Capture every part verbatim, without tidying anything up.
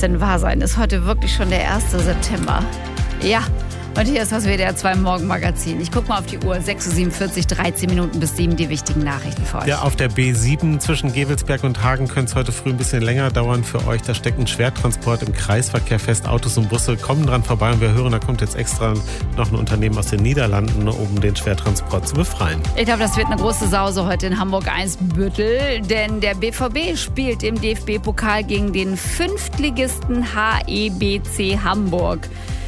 denn wahr sein? Ist heute wirklich schon der erste September? Ja. Und hier ist das W D R zwei Morgenmagazin. Ich gucke mal auf die Uhr. sechs Uhr siebenundvierzig, dreizehn Minuten bis sieben, die wichtigen Nachrichten für euch. Ja, auf der B sieben zwischen Gevelsberg und Hagen könnte es heute früh ein bisschen länger dauern für euch. Da steckt ein Schwertransport im Kreisverkehr fest. Autos und Busse kommen dran vorbei und wir hören, da kommt jetzt extra noch ein Unternehmen aus den Niederlanden, um den Schwertransport zu befreien. Ich glaube, das wird eine große Sause heute in Hamburg-Eimsbüttel, denn der B V B spielt im D F B-Pokal gegen den Fünftligisten H E B C Hamburg.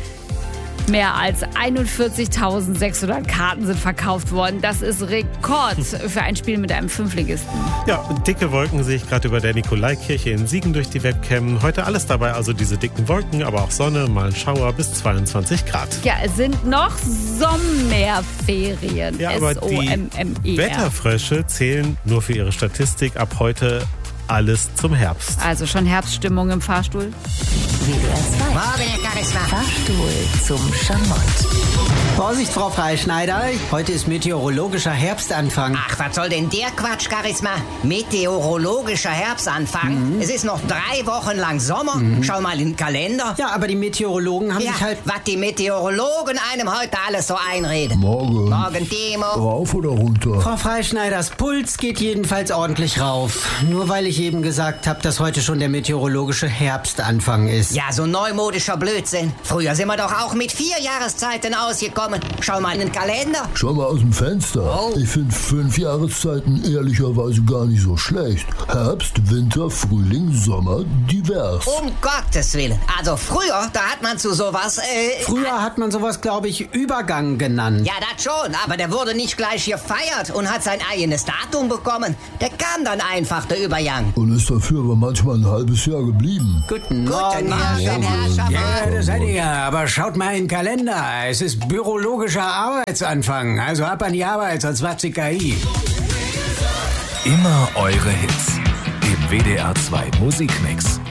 Mehr als einundvierzigtausendsechshundert Karten sind verkauft worden. Das ist Rekord für ein Spiel mit einem Fünftligisten. Ja, dicke Wolken sehe ich gerade über der Nikolaikirche in Siegen durch die Webcam. Heute alles dabei, also diese dicken Wolken, aber auch Sonne, mal ein Schauer bis zweiundzwanzig Grad. Ja, es sind noch Sommerferien. Ja, aber S O M M E die R. Wetterfrösche zählen nur für ihre Statistik ab heute alles zum Herbst. Also schon Herbststimmung im Fahrstuhl? W D R zwei. Morgen, Herr Charisma. Fahrstuhl zum Schamott. Vorsicht, Frau Freischneider. Heute ist meteorologischer Herbstanfang. Ach, was soll denn der Quatsch, Charisma? Meteorologischer Herbstanfang? Mhm. Es ist noch drei Wochen lang Sommer. Mhm. Schau mal in den Kalender. Ja, aber die Meteorologen haben Ja, sich halt... was die Meteorologen einem heute alles so einreden. Morgen. Morgen, Timo. Rauf oder runter? Frau Freischneiders Puls geht jedenfalls ordentlich rauf. Nur weil ich eben gesagt habe, dass heute schon der meteorologische Herbstanfang ist. Ja, so neumodischer Blödsinn. Früher sind wir doch auch mit vier Jahreszeiten ausgekommen. Schau mal in den Kalender. Schau mal aus dem Fenster. Oh. Ich finde fünf Jahreszeiten ehrlicherweise gar nicht so schlecht. Herbst, Winter, Frühling, Sommer, divers. Um Gottes Willen. Also früher, da hat man zu sowas... Äh, Früher hat man sowas, glaube ich, Übergang genannt. Ja, das schon, aber der wurde nicht gleich gefeiert und hat sein eigenes Datum bekommen. Der kam dann einfach, der Übergang. Und ist dafür aber manchmal ein halbes Jahr geblieben. Guten Guten Morgen. Morgen, Herr Schaffer. Ja, das seid ihr ja, aber schaut mal in den Kalender. Es ist bürologischer Arbeitsanfang, also ab an die Arbeit, sonst macht sie K I. Immer eure Hits im W D R zwei Musikmix.